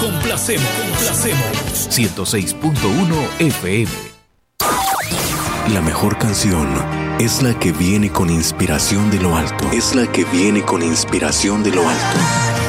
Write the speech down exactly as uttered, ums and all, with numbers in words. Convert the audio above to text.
complacemos, complacemos. ciento seis punto uno F M. La mejor canción es la que viene con inspiración de lo alto. Es la que viene con inspiración de lo alto.